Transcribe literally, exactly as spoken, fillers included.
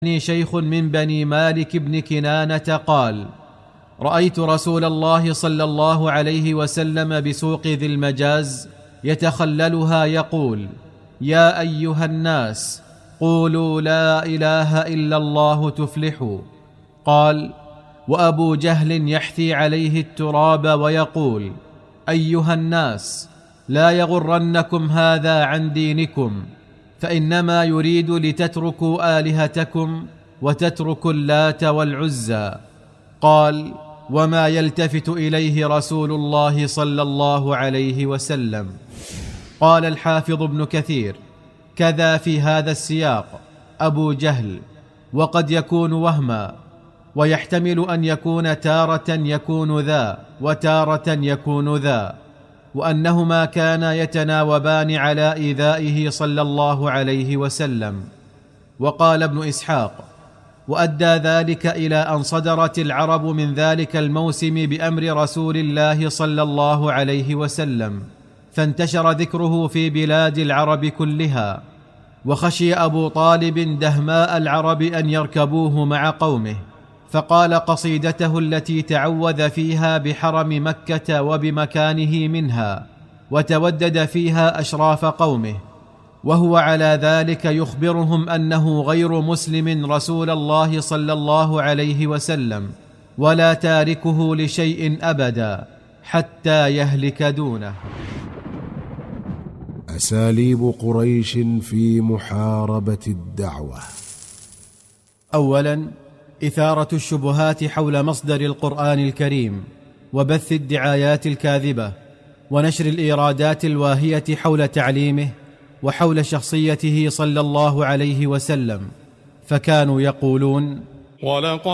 شيخ من بني مالك بن كنانة قال: رأيت رسول الله صلى الله عليه وسلم بسوق ذي المجاز يتخللها يقول: يا أيها الناس قولوا لا إله إلا الله تفلحوا. قال: وأبو جهل يحثي عليه التراب ويقول: أيها الناس لا يغرنكم هذا عن دينكم، فإنما يريد لتتركوا آلهتكم وتتركوا اللات والعزى. قال: وما يلتفت إليه رسول الله صلى الله عليه وسلم. قال الحافظ ابن كثير: كذا في هذا السياق أبو جهل، وقد يكون وهما، ويحتمل أن يكون تارة يكون ذا وتارة يكون ذا، وأنهما كانا يتناوبان على إيذائه صلى الله عليه وسلم. وقال ابن إسحاق: وأدى ذلك إلى أن صدرت العرب من ذلك الموسم بأمر رسول الله صلى الله عليه وسلم، فانتشر ذكره في بلاد العرب كلها، وخشي أبو طالب دهماء العرب أن يركبوه مع قومه، فقال قصيدته التي تعوذ فيها بحرم مكة وبمكانه منها، وتودد فيها أشراف قومه، وهو على ذلك يخبرهم أنه غير مسلم رسول الله صلى الله عليه وسلم، ولا تاركه لشيء أبدا حتى يهلك دونه. أساليب قريش في محاربة الدعوة. أولاً، إثارة الشبهات حول مصدر القرآن الكريم، وبث الدعايات الكاذبة، ونشر الإيرادات الواهية حول تعليمه وحول شخصيته صلى الله عليه وسلم، فكانوا يقولون: